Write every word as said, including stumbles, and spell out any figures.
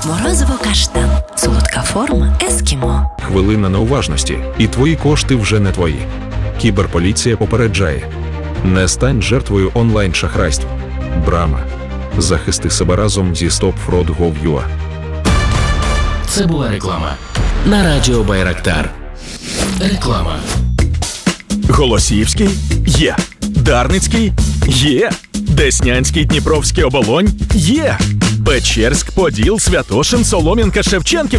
Морозиво каштан. Солодка форма ескімо. Хвилина неуважності, і твої кошти вже не твої. Кіберполіція попереджає. Не стань жертвою онлайн-шахрайств. Брама. Захисти себе разом зі стоп фрод точка гов точка ю а. Це була реклама. На радіо Байрактар. Реклама. Голосіївський? Є. Дарницький? Є. Деснянський, Дніпровський, Оболонь? Є. Печерськ, Поділ, Святошин, Солом'янка, Шевченків.